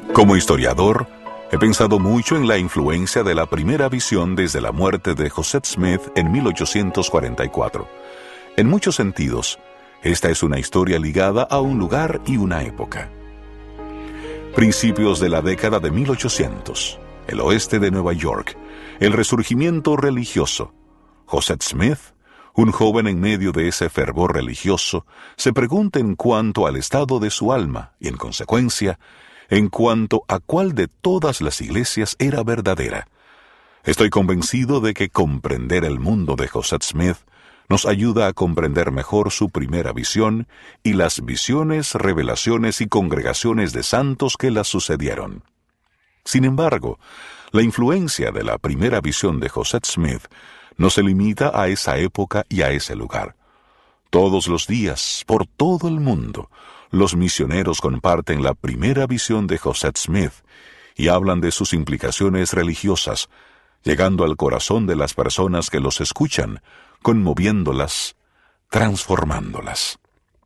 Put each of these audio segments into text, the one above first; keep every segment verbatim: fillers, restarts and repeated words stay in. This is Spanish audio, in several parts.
Como historiador, he pensado mucho en la influencia de la primera visión desde la muerte de Joseph Smith en mil ochocientos cuarenta y cuatro. En muchos sentidos, esta es una historia ligada a un lugar y una época. Principios de la década de mil ochocientos, el oeste de Nueva York, el resurgimiento religioso. Joseph Smith, un joven en medio de ese fervor religioso, se pregunta en cuanto al estado de su alma y, en consecuencia, en cuanto a cuál de todas las iglesias era verdadera. Estoy convencido de que comprender el mundo de Joseph Smith nos ayuda a comprender mejor su primera visión y las visiones, revelaciones y congregaciones de santos que las sucedieron. Sin embargo, la influencia de la primera visión de Joseph Smith no se limita a esa época y a ese lugar. Todos los días, por todo el mundo, los misioneros comparten la primera visión de Joseph Smith y hablan de sus implicaciones religiosas, llegando al corazón de las personas que los escuchan, conmoviéndolas, transformándolas.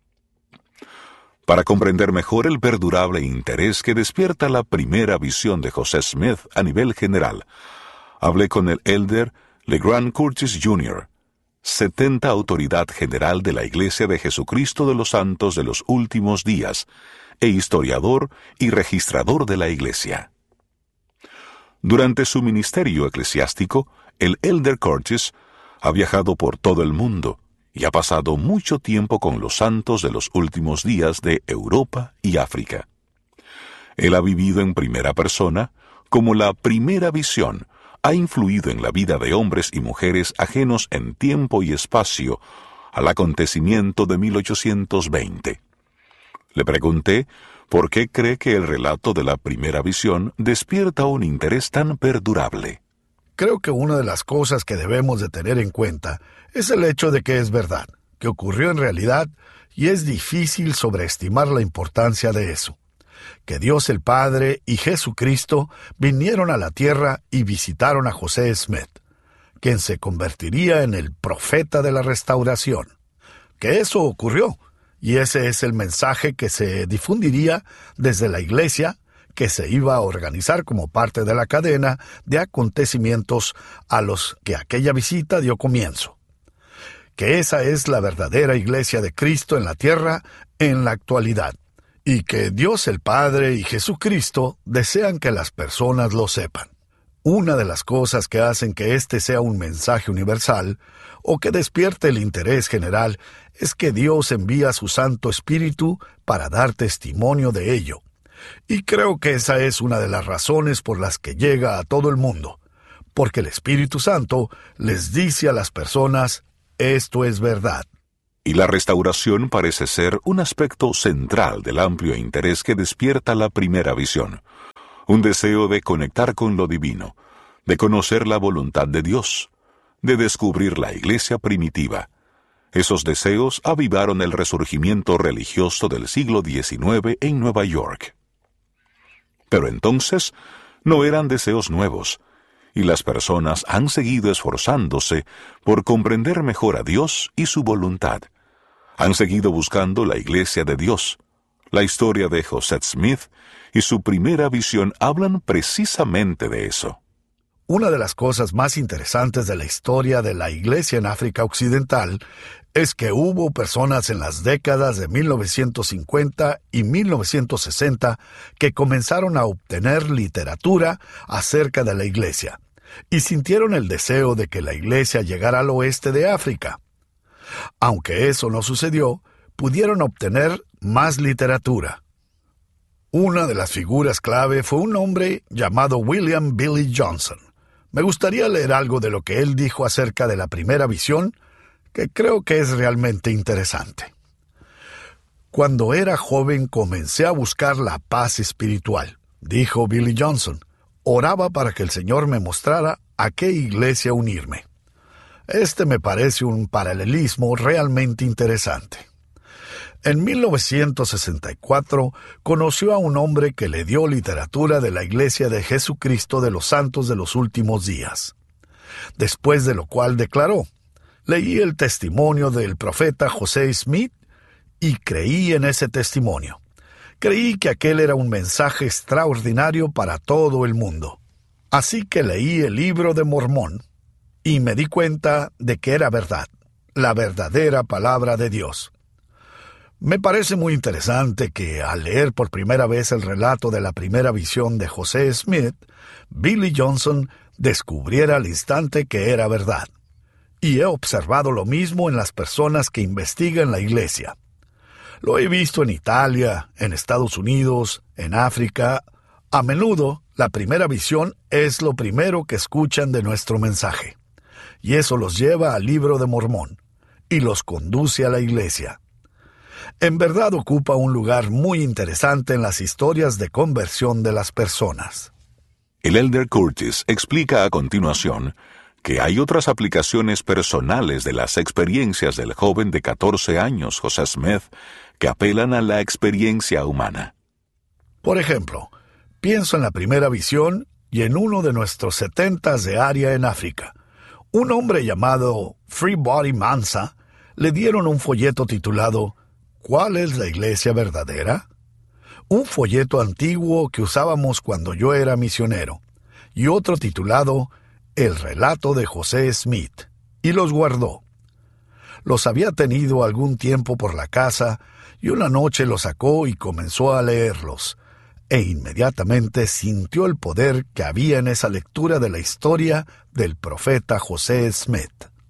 Para comprender mejor el perdurable interés que despierta la primera visión de Joseph Smith a nivel general, hablé con el elder LeGrand Curtis junior, setenta autoridad general de la Iglesia de Jesucristo de los Santos de los Últimos Días, e historiador y registrador de la Iglesia. Durante su ministerio eclesiástico, el elder Curtis ha viajado por todo el mundo y ha pasado mucho tiempo con los santos de los últimos días de Europa y África. Él ha vivido en primera persona cómo la primera visión ha influido en la vida de hombres y mujeres ajenos en tiempo y espacio al acontecimiento de mil ochocientos veinte. Le pregunté por qué cree que el relato de la primera visión despierta un interés tan perdurable. Creo que una de las cosas que debemos de tener en cuenta es el hecho de que es verdad, que ocurrió en realidad, y es difícil sobreestimar la importancia de eso. Que Dios el Padre y Jesucristo vinieron a la tierra y visitaron a José Smith, quien se convertiría en el profeta de la restauración. Que eso ocurrió, y ese es el mensaje que se difundiría desde la iglesia, que se iba a organizar como parte de la cadena de acontecimientos a los que aquella visita dio comienzo. Que esa es la verdadera iglesia de Cristo en la tierra en la actualidad, y que Dios el Padre y Jesucristo desean que las personas lo sepan. Una de las cosas que hacen que este sea un mensaje universal, o que despierte el interés general, es que Dios envía su Santo Espíritu para dar testimonio de ello. Y creo que esa es una de las razones por las que llega a todo el mundo, porque el Espíritu Santo les dice a las personas, esto es verdad. Y la restauración parece ser un aspecto central del amplio interés que despierta la primera visión. Un deseo de conectar con lo divino, de conocer la voluntad de Dios, de descubrir la iglesia primitiva. Esos deseos avivaron el resurgimiento religioso del siglo diecinueve en Nueva York. Pero entonces no eran deseos nuevos, y las personas han seguido esforzándose por comprender mejor a Dios y su voluntad. Han seguido buscando la iglesia de Dios. La historia de Joseph Smith y su primera visión hablan precisamente de eso. Una de las cosas más interesantes de la historia de la iglesia en África Occidental es que hubo personas en las décadas de mil novecientos cincuenta y mil novecientos sesenta que comenzaron a obtener literatura acerca de la iglesia y sintieron el deseo de que la iglesia llegara al oeste de África. Aunque eso no sucedió, pudieron obtener más literatura. Una de las figuras clave fue un hombre llamado William Billy Johnson. Me gustaría leer algo de lo que él dijo acerca de la primera visión, que creo que es realmente interesante. Cuando era joven comencé a buscar la paz espiritual, dijo Billy Johnson. Oraba para que el Señor me mostrara a qué iglesia unirme. Este me parece un paralelismo realmente interesante. En mil novecientos sesenta y cuatro conoció a un hombre que le dio literatura de la Iglesia de Jesucristo de los Santos de los Últimos Días. Después de lo cual declaró, leí el testimonio del profeta José Smith y creí en ese testimonio. Creí que aquel era un mensaje extraordinario para todo el mundo. Así que leí el Libro de Mormón y me di cuenta de que era verdad, la verdadera palabra de Dios. Me parece muy interesante que, al leer por primera vez el relato de la primera visión de José Smith, Billy Johnson descubriera al instante que era verdad. Y he observado lo mismo en las personas que investigan la Iglesia. Lo he visto en Italia, en Estados Unidos, en África. A menudo, la primera visión es lo primero que escuchan de nuestro mensaje. Y eso los lleva al Libro de Mormón y los conduce a la Iglesia. En verdad ocupa un lugar muy interesante en las historias de conversión de las personas. El elder Curtis explica a continuación que hay otras aplicaciones personales de las experiencias del joven de catorce años, José Smith, que apelan a la experiencia humana. Por ejemplo, pienso en la primera visión y en uno de nuestros setentas de área en África. Un hombre llamado Freebody Mansa le dieron un folleto titulado ¿Cuál es la iglesia verdadera? Un folleto antiguo que usábamos cuando yo era misionero, y otro titulado El relato de José Smith, y los guardó. Los había tenido algún tiempo por la casa, y una noche los sacó y comenzó a leerlos, e inmediatamente sintió el poder que había en esa lectura de la historia del profeta José Smith.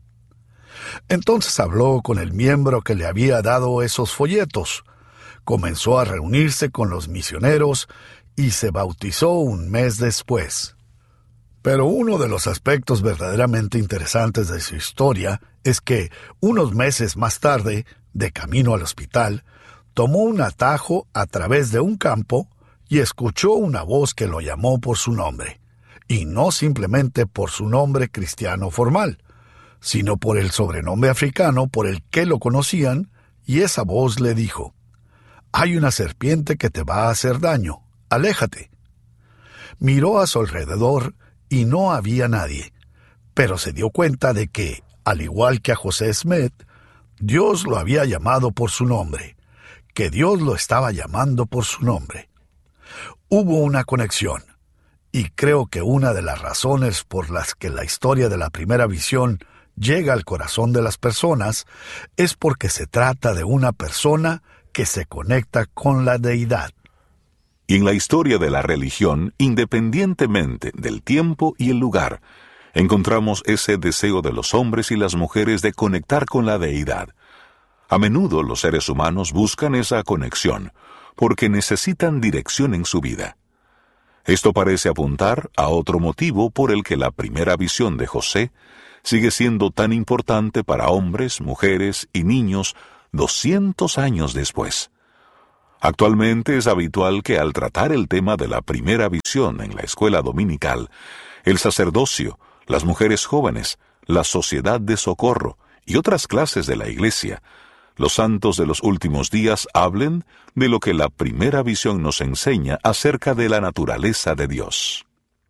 Entonces habló con el miembro que le había dado esos folletos, comenzó a reunirse con los misioneros y se bautizó un mes después. Pero uno de los aspectos verdaderamente interesantes de su historia es que, unos meses más tarde, de camino al hospital, tomó un atajo a través de un campo y escuchó una voz que lo llamó por su nombre, y no simplemente por su nombre cristiano formal, sino por el sobrenombre africano por el que lo conocían, y esa voz le dijo: «Hay una serpiente que te va a hacer daño, aléjate». Miró a su alrededor y no había nadie, pero se dio cuenta de que, al igual que a José Smith, Dios lo había llamado por su nombre, que Dios lo estaba llamando por su nombre. Hubo una conexión, y creo que una de las razones por las que la historia de la primera visión llega al corazón de las personas es porque se trata de una persona que se conecta con la deidad. Y en la historia de la religión, independientemente del tiempo y el lugar, encontramos ese deseo de los hombres y las mujeres de conectar con la deidad. A menudo los seres humanos buscan esa conexión porque necesitan dirección en su vida. Esto parece apuntar a otro motivo por el que la primera visión de José sigue siendo tan importante para hombres, mujeres y niños doscientos años después. Actualmente es habitual que al tratar el tema de la primera visión en la escuela dominical, el sacerdocio, las mujeres jóvenes, la sociedad de socorro y otras clases de la iglesia, los santos de los últimos días hablen de lo que la primera visión nos enseña acerca de la naturaleza de Dios.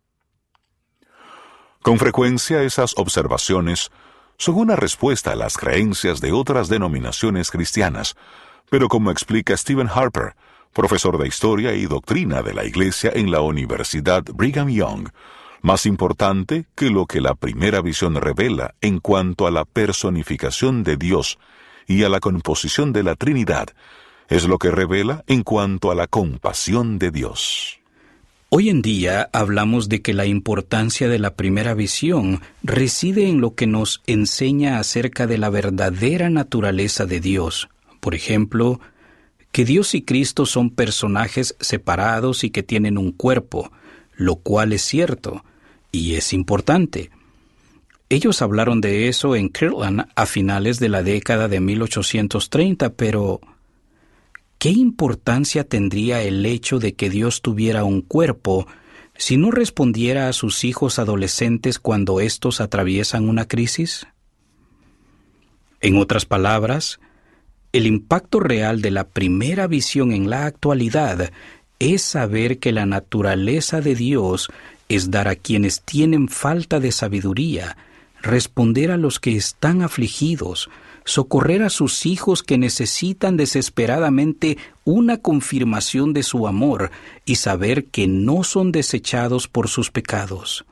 Con frecuencia esas observaciones son una respuesta a las creencias de otras denominaciones cristianas, pero como explica Stephen Harper, profesor de Historia y Doctrina de la Iglesia en la Universidad Brigham Young, más importante que lo que la primera visión revela en cuanto a la personificación de Dios y a la composición de la Trinidad, es lo que revela en cuanto a la compasión de Dios. Hoy en día hablamos de que la importancia de la primera visión reside en lo que nos enseña acerca de la verdadera naturaleza de Dios. Por ejemplo, que Dios y Cristo son personajes separados y que tienen un cuerpo, lo cual es cierto y es importante. Ellos hablaron de eso en Kirtland a finales de la década de mil ochocientos treinta, pero ¿qué importancia tendría el hecho de que Dios tuviera un cuerpo si no respondiera a sus hijos adolescentes cuando éstos atraviesan una crisis? En otras palabras, el impacto real de la primera visión en la actualidad es saber que la naturaleza de Dios es dar a quienes tienen falta de sabiduría, responder a los que están afligidos, socorrer a sus hijos que necesitan desesperadamente una confirmación de su amor y saber que no son desechados por sus pecados.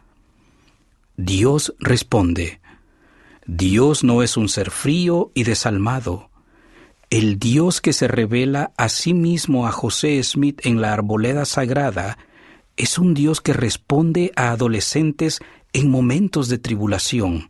Dios responde: Dios no es un ser frío y desalmado. El Dios que se revela a sí mismo a José Smith en la arboleda sagrada es un Dios que responde a adolescentes en momentos de tribulación.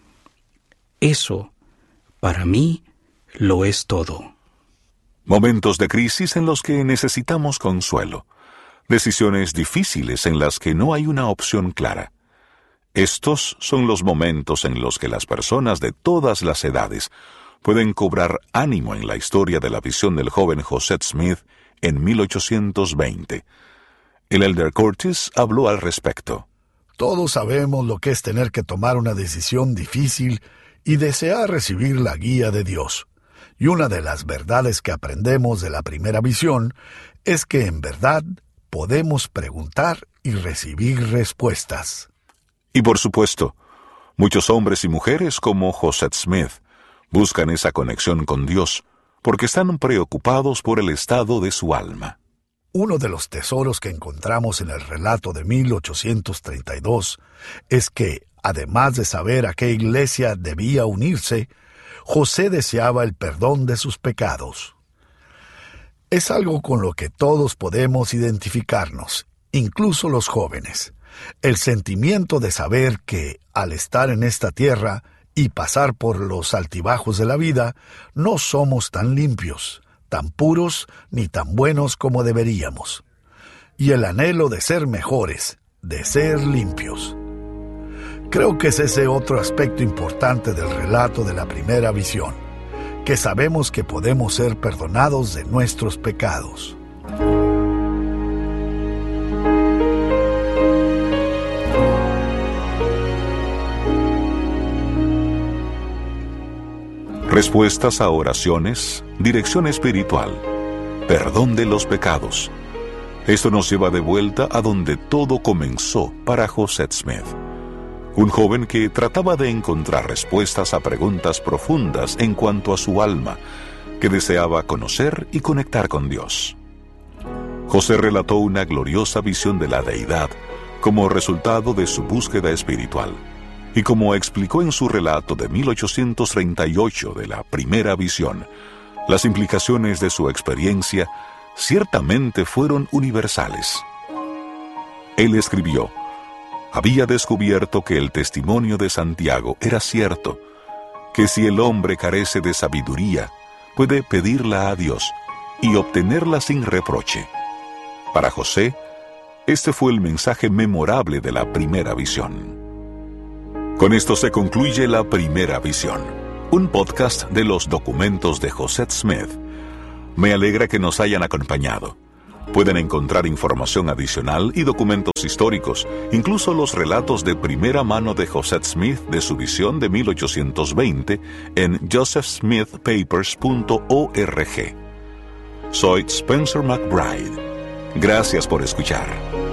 Eso, para mí, lo es todo. Momentos de crisis en los que necesitamos consuelo. Decisiones difíciles en las que no hay una opción clara. Estos son los momentos en los que las personas de todas las edades pueden cobrar ánimo en la historia de la visión del joven José Smith en mil ochocientos veinte. El elder Curtis habló al respecto. Todos sabemos lo que es tener que tomar una decisión difícil y desear recibir la guía de Dios. Y una de las verdades que aprendemos de la primera visión es que en verdad podemos preguntar y recibir respuestas. Y por supuesto, muchos hombres y mujeres como José Smith buscan esa conexión con Dios porque están preocupados por el estado de su alma. Uno de los tesoros que encontramos en el relato de mil ochocientos treinta y dos es que, además de saber a qué iglesia debía unirse, José deseaba el perdón de sus pecados. Es algo con lo que todos podemos identificarnos, incluso los jóvenes. El sentimiento de saber que, al estar en esta tierra y pasar por los altibajos de la vida, no somos tan limpios, tan puros ni tan buenos como deberíamos. Y el anhelo de ser mejores, de ser limpios. Creo que es ese otro aspecto importante del relato de la primera visión, que sabemos que podemos ser perdonados de nuestros pecados. Respuestas a oraciones, dirección espiritual, perdón de los pecados. Esto nos lleva de vuelta a donde todo comenzó para José Smith. Un joven que trataba de encontrar respuestas a preguntas profundas en cuanto a su alma, que deseaba conocer y conectar con Dios. José relató una gloriosa visión de la deidad como resultado de su búsqueda espiritual. Y como explicó en su relato de mil ochocientos treinta y ocho de la primera visión, las implicaciones de su experiencia ciertamente fueron universales. Él escribió: había descubierto que el testimonio de Santiago era cierto, que si el hombre carece de sabiduría, puede pedirla a Dios y obtenerla sin reproche. Para José, este fue el mensaje memorable de la primera visión. Con esto se concluye La Primera Visión, un podcast de los documentos de José Smith. Me alegra que nos hayan acompañado. Pueden encontrar información adicional y documentos históricos, incluso los relatos de primera mano de José Smith de su visión de mil ochocientos veinte en joseph smith papers punto org. Soy Spencer McBride. Gracias por escuchar.